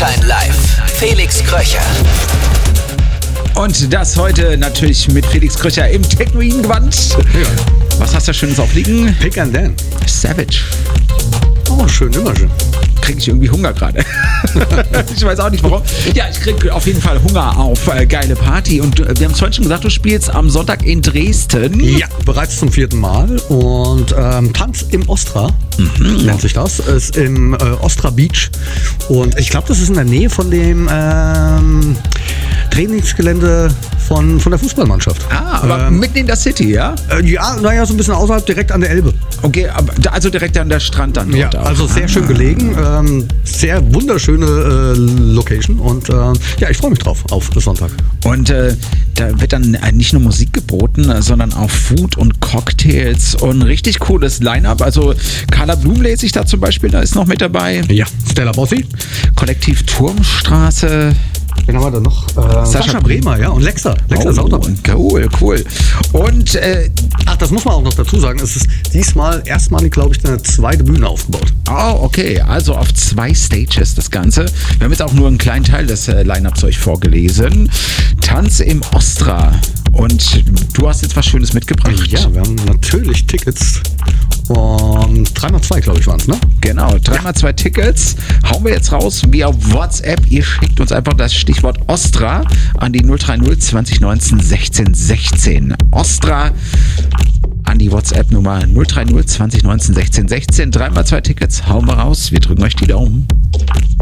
Sonnenschein live. Felix Kröcher. Und das heute natürlich mit Felix Kröcher im Technoiden-Gewand. Ja. Was hast du da Schönes aufliegen? Pick and Dan. Savage. Oh, schön, immer schön. Kriege ich irgendwie Hunger gerade. Ich weiß auch nicht warum. Ja, ich kriege auf jeden Fall Hunger auf geile Party. Und wir haben es vorhin schon gesagt, du spielst am Sonntag in Dresden. Ja, bereits zum 4. Mal. Und Tanz im Ostra nennt sich das. Ist im Ostra Beach. Und ich glaube, das ist in der Nähe von dem Trainingsgelände von der Fußballmannschaft. Aber mitten in der City, ja? Ja, naja, so ein bisschen außerhalb, direkt an der Elbe. Okay, also direkt an der Strand dann. Ja, dort auch. also sehr schön gelegen. Sehr wunderschöne Location. Und ja, ich freue mich drauf auf Sonntag. Und da wird dann nicht nur Musik geboten, sondern auch Food und Cocktails und richtig cooles Line-Up. Also Carla Blum lese ich da zum Beispiel, da ist noch mit dabei. Ja, Stella Bossi. Kollektiv Turmstraße. Wen haben wir da noch? Sascha Bremer, ja. Und Lexa. Lexa ist auch dabei. Cool. Und das muss man auch noch dazu sagen. Es ist diesmal erstmalig, glaube ich, eine zweite Bühne aufgebaut. Okay. Also auf 2 Stages das Ganze. Wir haben jetzt auch nur einen kleinen Teil des Line-Ups euch vorgelesen. Tanz im Ostra. Und du hast jetzt was Schönes mitgebracht. Ja, wir haben natürlich Tickets. Und 3x2, glaube ich, waren es, ne? Genau, 3x2 Tickets hauen wir jetzt raus via WhatsApp. Ihr schickt uns einfach das Stichwort Ostra an die 030 2019 16 16. Ostra an die WhatsApp-Nummer 030 2019 16 16. 3x2 Tickets hauen wir raus. Wir drücken euch die Daumen.